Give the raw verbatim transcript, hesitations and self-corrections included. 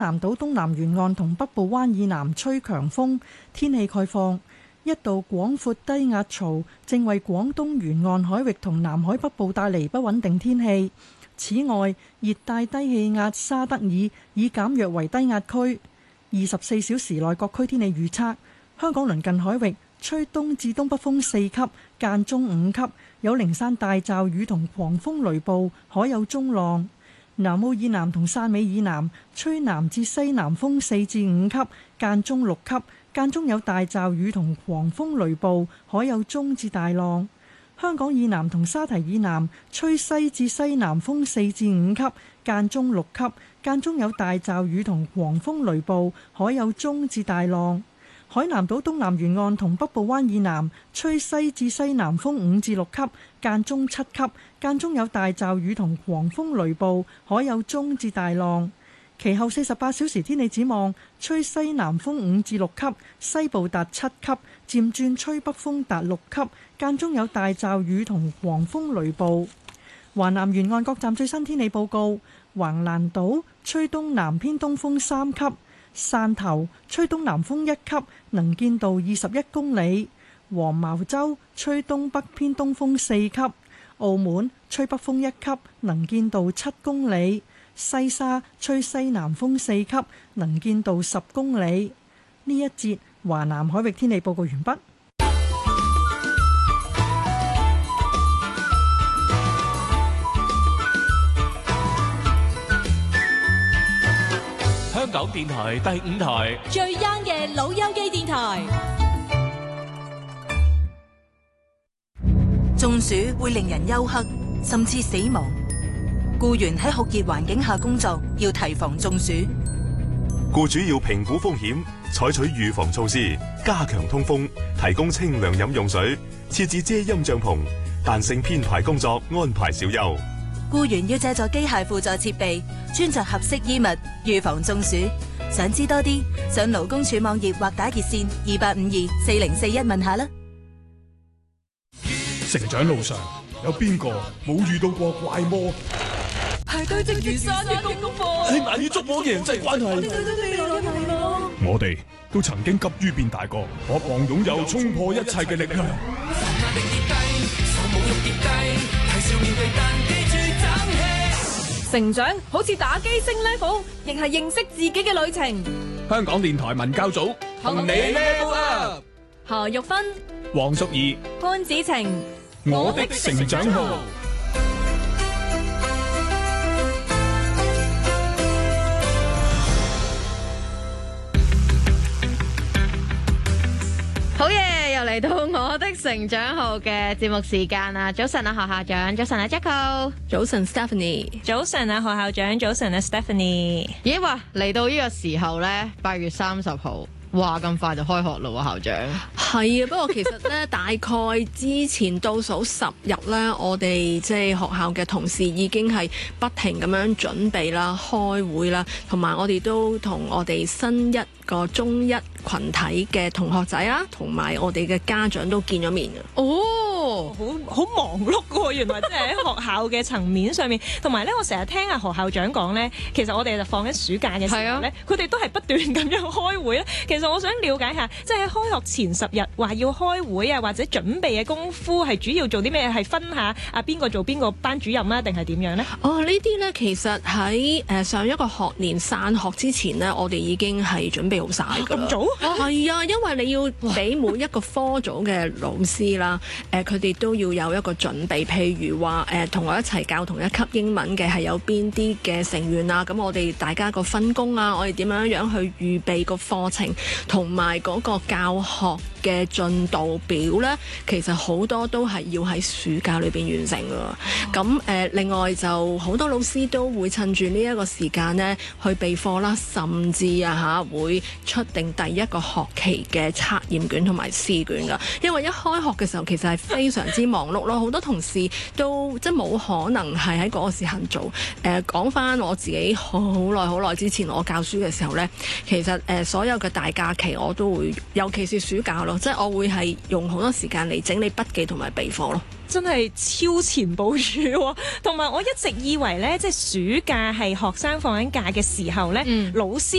南島東南沿岸同北部灣以南吹強風。天氣概況，一道廣闊低壓槽正為廣東沿岸海域同南海北部帶嚟不穩定天氣。此外，熱帶低氣壓沙德爾已減弱為低壓區。二十四小時內各區天氣預測：香港鄰近海域吹東至東北風四級，間中五級，有零散大驟雨同狂風雷暴，海有中浪。南澳以南同汕尾以南吹南至西南風四至五級，間中六級，間中有大驟雨同狂風雷暴，海有中至大浪。香港以南同沙堤以南吹西至西南風四至五級，間中六級，間中有大驟雨同狂風雷暴，海有中至大浪。海南島東南沿岸同北部灣以南吹西至西南風五至六級，間中七級，間中有大驟雨同狂風雷暴，海有中至大浪。其後四十八小時天氣展望，吹西南風五至六級，西部達七級，漸轉吹北風達六級，間中有大驟雨同狂風雷暴。華南沿岸各站最新天氣報告：橫瀾島吹東南偏東風三級。汕頭吹東南風一級，能見度二十一公里；黃茅洲吹東北偏東風四級；澳門吹北風一級，能見度七公里；西沙吹西南風四級，能見度十公里。呢一節華南海域天氣報告完畢。 香港電台第五台最 young 嘅老友記電台。 中暑會令人休克，甚至死亡。僱員喺酷熱環境下工作，要提防中暑。 僱主要評估風險，採取預防措施，加強通風，提供清涼飲用水，設置遮陰帳篷，彈性編排工作，安排小休。 僱員要借助機械輔助設備，穿着合適衣物，預防中暑。想知多啲，上勞工處網頁或打熱線二八五二四零四一問下啦。 成長路上有邊個冇遇到過怪魔？ 係堆積如山嘅功課， 係難以捉摸嘅人際關係。 我哋對對未來嘅迷茫。 我哋都曾經急於變大個，渴望擁有衝破一切嘅力量。 成長好似打機升 level， 亦係認識自己嘅旅程。 香港電台文教組同你 level up。 何玉芬、 黃淑儀、 潘子晴， 我的成長號。 好嘢，又嚟到我的成長號嘅節目時間啦！早晨啊，何校長，早晨啊 Jacko， 早晨 Stephanie， 早晨啊何校長，早晨啊 Stephanie。 咦哇，嚟到呢個時候呢，八月三十號。哇！咁快就開學嘞喎，校長。 係啊，不過其實咧，大概之前倒數十日咧，我哋即係學校嘅同事已經係不停咁樣準備啦、開會啦，同埋我哋都同我哋新一個中一群體嘅同學仔啦，同埋我哋嘅家長都見咗面嘅。 哦，好好忙碌喎！原來即係喺學校嘅層面上面，同埋咧，我成日聽阿何校長講咧，其實我哋就放緊暑假嘅時候咧，佢哋、啊、都係不斷咁樣開會咧。其實我想了解下，即係喺開學前十日話要開會啊，或者準備嘅功夫係主要做啲咩？係分下啊邊個做邊個班主任啊，定係點樣呢？ 哦，呢啲呢，其實喺誒上一個學年散學之前呢，我哋已經係準備好晒㗎啦。咁早？係啊，因為你要俾每一個科組嘅老師啦，誒佢哋都要有一個準備。譬如話誒同我一齊教同一級英文嘅係有邊啲嘅成員啊？咁我哋大家個分工啊，我哋點樣樣去預備個課程？同埋嗰個教學嘅進度表呢，其實好多都係要喺暑假裏邊完成㗎。咁誒、呃，另外就好多老師都會趁住呢一個時間呢去備課啦，甚至啊嚇會出定第一個學期嘅測驗卷同埋試卷㗎。因為一開學嘅時候其實係非常之忙碌咯，好多同事都即係冇可能係喺嗰個時間做。誒講翻我自己好耐好耐之前我教書嘅時候呢，其實誒、呃、所有嘅大假期我都會，尤其是暑假咯，即係我會係用好多時間嚟整理筆記同埋備課咯。 真係超前部署喎，同埋我一直以為呢，即係暑假係學生放緊假嘅時候呢，嗯、老師